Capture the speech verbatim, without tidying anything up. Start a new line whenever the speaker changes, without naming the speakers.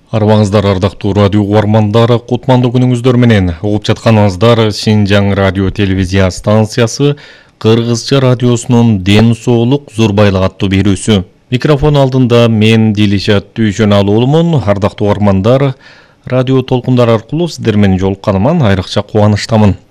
Арбаңыздар ардактуу радио угармандары, кутмандуу күнүңүздөр менен. Угуп жатканыңыздар Шинжаң радио телевизия станциясы Кыргызча радиосунун Ден соолук Зурбайлык аттуу берүүсү. Микрофон алдында мен Дилишат Түйшөналуулумун. Ардактуу угармандар, радио толкундар аркылуу сиздер менен жолукканыма айрыкча кубанычтамын.